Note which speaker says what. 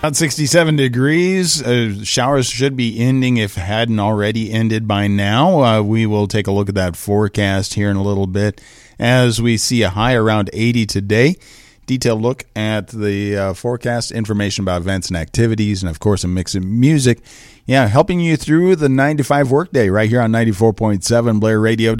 Speaker 1: About 67 degrees. Showers should be ending if hadn't already ended by now. We will take a look at that forecast here in a little bit as we see a high around 80 today. Detailed look at the forecast, information about events and activities, and, of course, a mix of music. Yeah, helping you through the 9 to 5 workday right here on 94.7 BlairRadio.